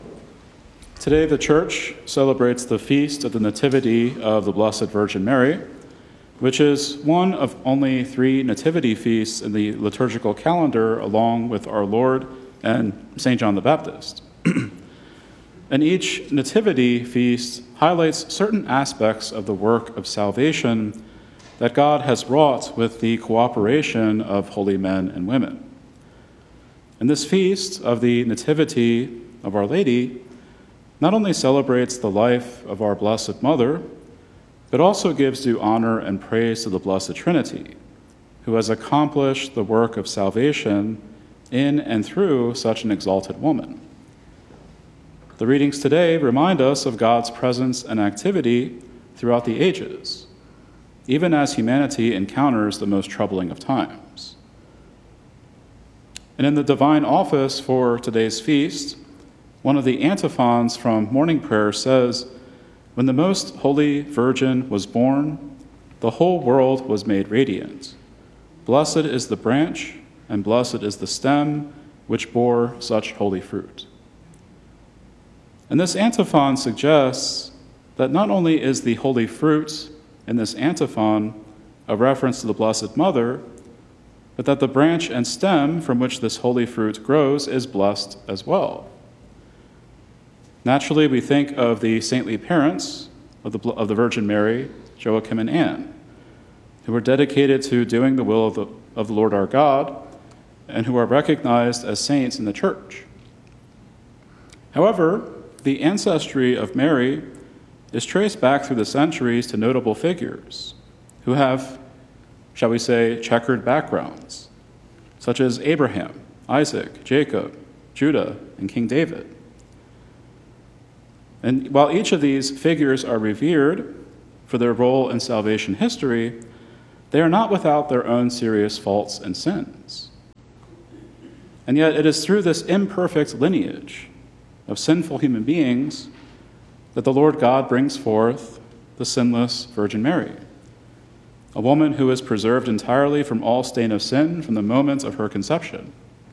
Today, the Church celebrates the feast of the Nativity of the Blessed Virgin Mary, which is one of only 3 nativity feasts in the liturgical calendar, along with our Lord and St. John the Baptist. And each nativity feast highlights certain aspects of the work of salvation that God has wrought with the cooperation of holy men and women. And this feast of the Nativity of Our Lady not only celebrates the life of our Blessed Mother, but also gives due honor and praise to the Blessed Trinity, who has accomplished the work of salvation in and through such an exalted woman. The readings today remind us of God's presence and activity throughout the ages, even as humanity encounters the most troubling of times. And in the divine office for today's feast, one of the antiphons from morning prayer says, "When the most holy Virgin was born, the whole world was made radiant. Blessed is the branch, and blessed is the stem, which bore such holy fruit." And this antiphon suggests that not only is the holy fruit in this antiphon a reference to the Blessed Mother, but that the branch and stem from which this holy fruit grows is blessed as well. Naturally, we think of the saintly parents of the Virgin Mary, Joachim and Anne, who were dedicated to doing the will of the Lord our God, and who are recognized as saints in the Church. However, the ancestry of Mary is traced back through the centuries to notable figures who have, shall we say, checkered backgrounds, such as Abraham, Isaac, Jacob, Judah, and King David. And while each of these figures are revered for their role in salvation history, they are not without their own serious faults and sins. And yet it is through this imperfect lineage of sinful human beings that the Lord God brings forth the sinless Virgin Mary, a woman who is preserved entirely from all stain of sin from the moment of her conception.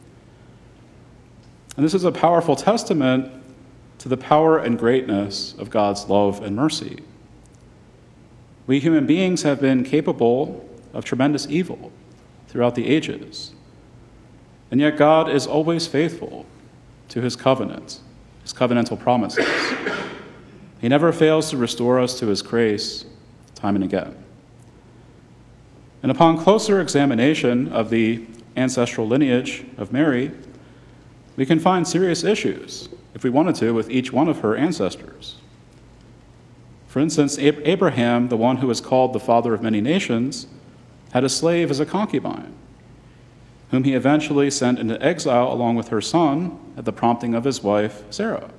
And this is a powerful testament to the power and greatness of God's love and mercy. We human beings have been capable of tremendous evil throughout the ages, and yet God is always faithful to his covenant, his covenantal promises. He never fails to restore us to his grace time and again. And upon closer examination of the ancestral lineage of Mary, we can find serious issues, if we wanted to, with each one of her ancestors. For instance, Abraham, the one who is called the father of many nations, had a slave as a concubine, whom he eventually sent into exile along with her son at the prompting of his wife, Sarah.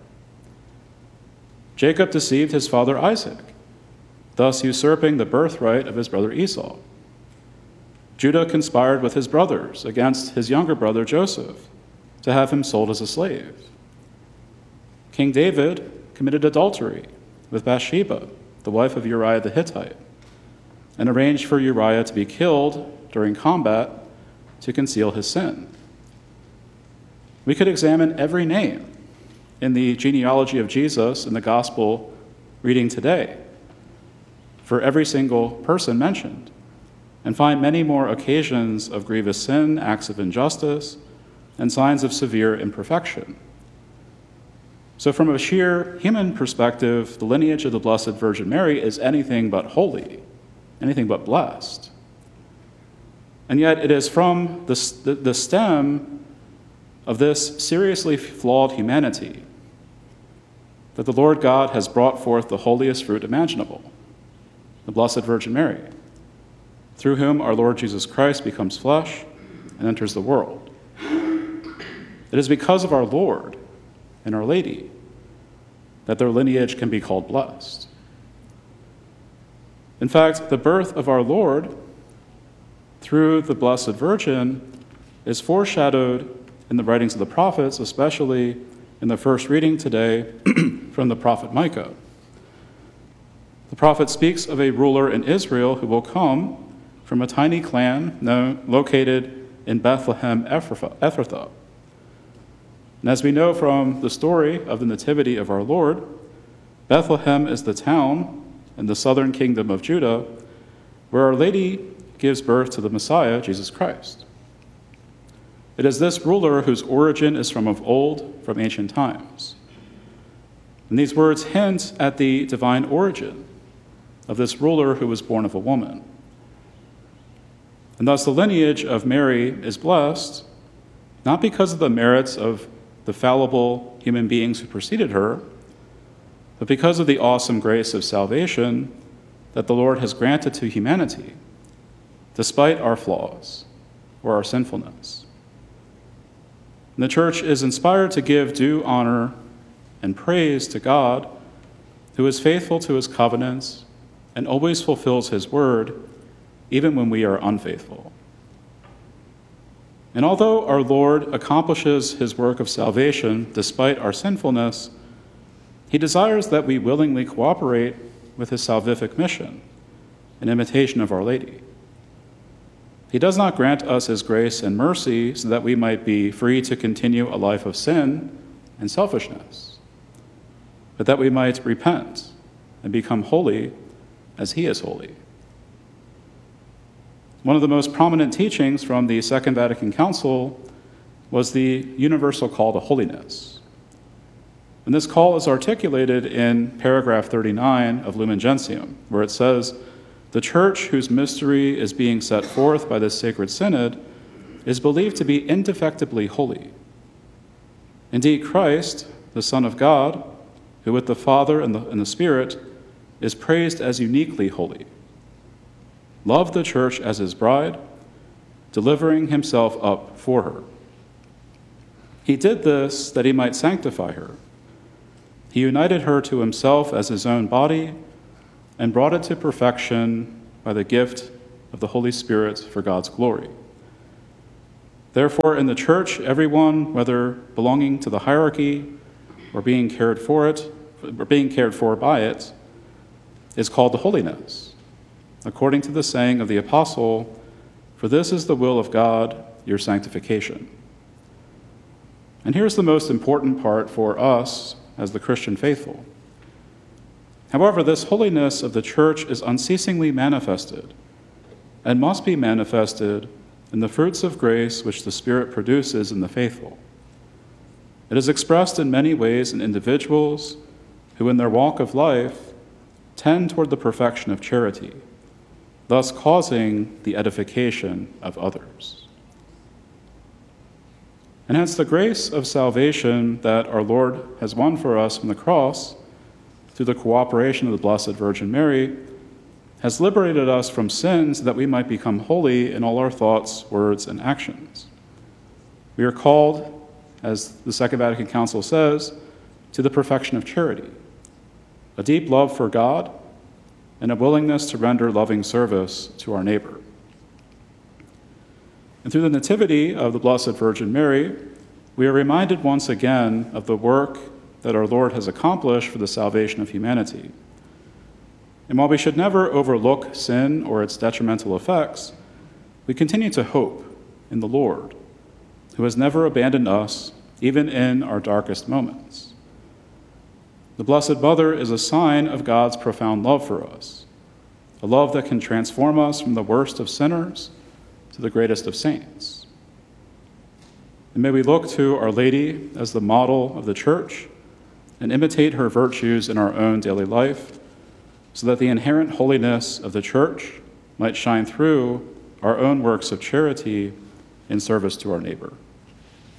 Jacob deceived his father Isaac, thus usurping the birthright of his brother Esau. Judah conspired with his brothers against his younger brother Joseph to have him sold as a slave. King David committed adultery with Bathsheba, the wife of Uriah the Hittite, and arranged for Uriah to be killed during combat to conceal his sin. We could examine every name in the genealogy of Jesus in the gospel reading today for every single person mentioned, and find many more occasions of grievous sin, acts of injustice, and signs of severe imperfection. So from a sheer human perspective, the lineage of the Blessed Virgin Mary is anything but holy, anything but blessed. And yet it is from the stem of this seriously flawed humanity that the Lord God has brought forth the holiest fruit imaginable, the Blessed Virgin Mary, through whom our Lord Jesus Christ becomes flesh and enters the world. It is because of our Lord and Our Lady that their lineage can be called blessed. In fact, the birth of our Lord through the Blessed Virgin is foreshadowed in the writings of the prophets, especially in the first reading today from the prophet Micah. The prophet speaks of a ruler in Israel who will come from a tiny clan located in Bethlehem Ephrathah. And as we know from the story of the Nativity of our Lord, Bethlehem is the town in the southern kingdom of Judah where Our Lady gives birth to the Messiah, Jesus Christ. It is this ruler whose origin is from of old, from ancient times. And these words hint at the divine origin of this ruler who was born of a woman. And thus the lineage of Mary is blessed, not because of the merits of the fallible human beings who preceded her, but because of the awesome grace of salvation that the Lord has granted to humanity, despite our flaws or our sinfulness. And the Church is inspired to give due honor and praise to God, who is faithful to his covenants and always fulfills his word, even when we are unfaithful. And although our Lord accomplishes his work of salvation despite our sinfulness, he desires that we willingly cooperate with his salvific mission in imitation of Our Lady. He does not grant us his grace and mercy so that we might be free to continue a life of sin and selfishness, but that we might repent and become holy as he is holy. One of the most prominent teachings from the Second Vatican Council was the universal call to holiness. And this call is articulated in paragraph 39 of Lumen Gentium, where it says, "The Church, whose mystery is being set forth by this sacred synod, is believed to be indefectibly holy. Indeed, Christ, the Son of God, who with the Father and the Spirit is praised as uniquely holy, loved the Church as his bride, delivering himself up for her. He did this that he might sanctify her. He united her to himself as his own body and brought it to perfection by the gift of the Holy Spirit for God's glory. Therefore, in the Church, everyone, whether belonging to the hierarchy or being cared for by it, is called to holiness, according to the saying of the Apostle, 'For this is the will of God, your sanctification.'" And here's the most important part for us as the Christian faithful. However, this holiness of the Church is unceasingly manifested and must be manifested in the fruits of grace which the Spirit produces in the faithful. It is expressed in many ways in individuals who in their walk of life tend toward the perfection of charity, thus causing the edification of others. And hence the grace of salvation that our Lord has won for us from the cross through the cooperation of the Blessed Virgin Mary has liberated us from sin so that we might become holy in all our thoughts, words, and actions. We are called, as the Second Vatican Council says, to the perfection of charity, a deep love for God, and a willingness to render loving service to our neighbor. And through the Nativity of the Blessed Virgin Mary, we are reminded once again of the work that our Lord has accomplished for the salvation of humanity. And while we should never overlook sin or its detrimental effects, we continue to hope in the Lord, who has never abandoned us, even in our darkest moments. The Blessed Mother is a sign of God's profound love for us, a love that can transform us from the worst of sinners to the greatest of saints. And may we look to Our Lady as the model of the Church and imitate her virtues in our own daily life, so that the inherent holiness of the Church might shine through our own works of charity in service to our neighbor.